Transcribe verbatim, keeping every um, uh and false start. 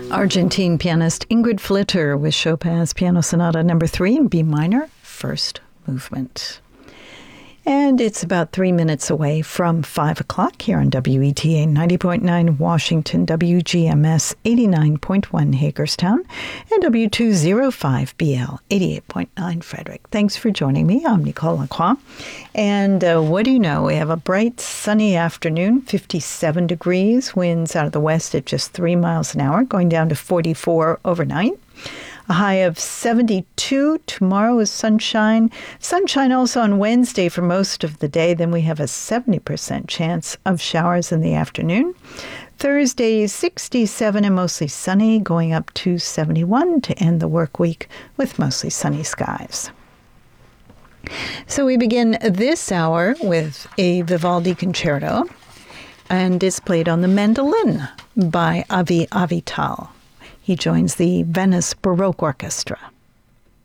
Argentine pianist Ingrid Flitter with Chopin's Piano Sonata number three in B minor, first movement. And it's about three minutes away from five o'clock here on W E T A ninety point nine Washington, W G M S eighty-nine point one Hagerstown, and W two oh five B L eighty-eight point nine Frederick. Thanks for joining me. I'm Nicole Lacroix. And uh, what do you know? We have a bright, sunny afternoon, fifty-seven degrees, winds out of the west at just three miles an hour, going down to forty-four overnight. A high of seventy-two. Tomorrow is sunshine. Sunshine also on Wednesday for most of the day. Then we have a seventy percent chance of showers in the afternoon. Thursday, sixty-seven and mostly sunny, going up to seventy-one to end the work week with mostly sunny skies. So we begin this hour with a Vivaldi concerto, and it's played on the mandolin by Avi Avital. He joins the Venice Baroque Orchestra.